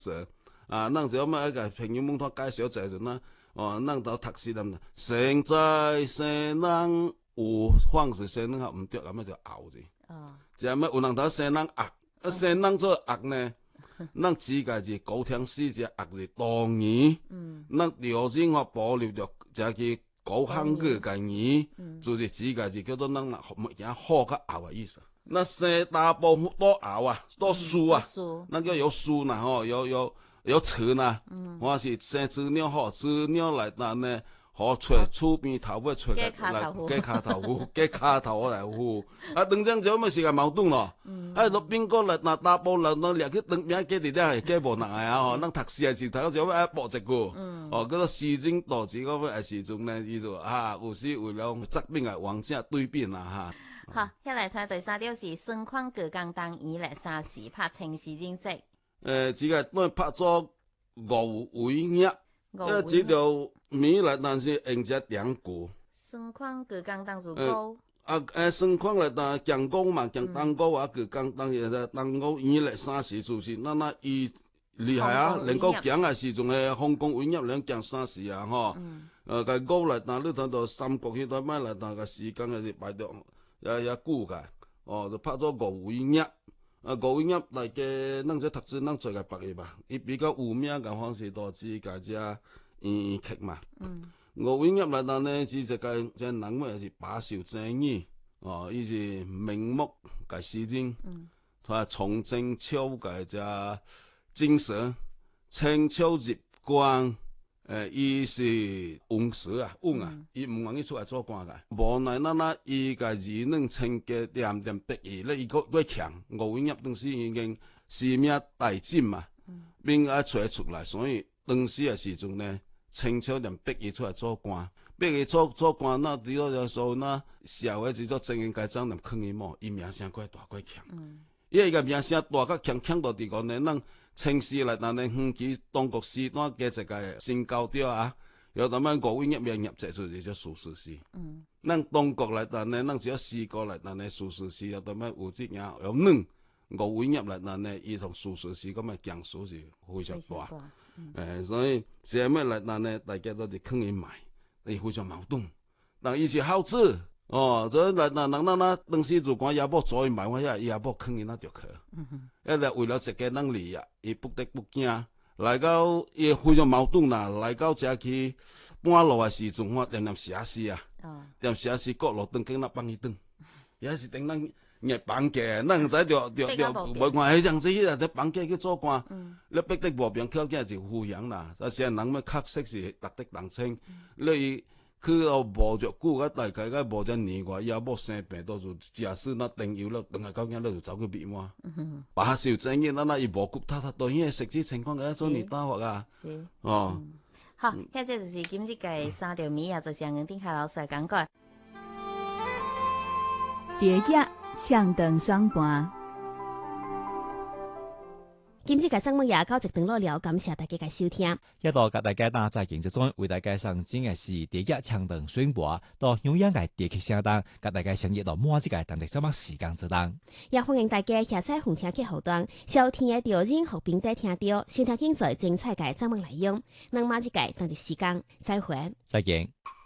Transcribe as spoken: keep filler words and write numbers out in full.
啊，咱就要一個朋友們他介紹一陣啦。哦，咱都讀書咁，生在生人有方式生人較唔對，咁樣就拗字。哦，就係咩？有人頭生人惡，啊生人做惡呢？咱自家是高天使只惡是當然。嗯。咱留人我保留着，就係高漢語嘅語，就是自家是叫做咱物件好較拗嘅意思。那生大部分都拗啊，都輸啊，那叫有輸呐，吼，有有。有錢呐，我是生資料好，資料來咱呢，好找厝邊頭尾找個來加卡頭戶，加卡頭來戶，啊，當陣就咪是個矛盾咯。啊，落邊個來那大波來那掠去當邊加啲啲係加無能嘅啊，吼，咱讀書嘅時頭就要搏一句，哦，嗰個時政導致嗰個時陣呢，伊就啊，有時為了側邊嘅王者對邊啦嚇。 好，一嚟睇第三條是雙礦各工當二零三四拍清時政績。 誒，只個都拍咗五位頁，因為這條米來但是用只兩股。 雙礦各工當做高。 啊誒，雙礦來但強高嘛，強當高啊，各工當現在當高二零三四數是，那那伊厲害啊，能夠強嘅時仲係香港位頁兩強三四啊，嗬。誒，個高來但你睇到三國迄度咩來但個時間係排到也也久嘅，哦，就拍咗五位頁。啊，五位頁嚟嘅，咱只讀書，咱做個白嘅吧。伊比較有名嘅方式，導致家只編劇嘛。嗯。五位頁嚟，但呢，是一個即人物是飽受爭議。哦，伊是明末嘅詩人。嗯。佢崇禎秋嘅只精神，清秋入關。誒，伊是翁氏啊，翁啊，伊唔願意出來做官嘅。無奈咱咱伊個二兩清嘅點點得意咧，伊個越強，五位頁當時已經性命大盡嘛，免愛出來出來，所以當時嘅時陣呢，清朝連逼伊出來做官，逼伊做做官，那只要就說那社會只做精英階層，連坑伊某，伊名聲過大過強，因為伊個名聲大個強，強到地個呢，咱。清時來，但係遠期當局時段嘅一個新高調啊，有咁樣五位頁面入籍就係叫蘇軾詩。嗯。咱當局來，但係咱只要四個來，但係蘇軾詩有咁樣有啲嘢有兩五位頁來，但係伊同蘇軾詩咁嘅強數是非常大。誒、嗯欸，所以寫咩來，但係大家都係坑伊買，伊非常矛盾。但伊是好字。哦，所以來那人那那當時如果也冇做伊買，我也也冇坑伊那條去。嗯哼。一嚟為了一個能力啊，伊不得不驚，來到伊非常矛盾啦。來到遮去半路嘅時陣，我連連寫詩啊，連寫詩各路登經那幫伊登，也是等咱熱綁架，咱唔使着着着冇看迄樣子，迄個綁架去做官，你逼得無病靠驚就敷衍啦。但是人咩確實是值得同情，你。去到無着久，個大概個無着年外，也冇生病，都就假使那等有了，等下究竟你就走去變嘛。把小爭議，那那伊無骨他他對因為實際情況嘅一種年打法啊。是。哦。嗯、 好，現在就是今日嘅三條米啊，就是楊丁海老師講過。 第一唱斷雙盤。 今次嘅節目也到一段落了，感謝大家嘅收聽。 一度甲大家打在今節中為大家上真嘅是第一唱斷雙盤，到永遠嘅電曲聲檔，甲大家相約到滿一個同一節目時間之檔。 也歡迎大家下載紅聽嘅後端，收聽嘅到任何平台聽到，收聽精彩精彩嘅節目內容。能滿一個同一時間，再會。 再見。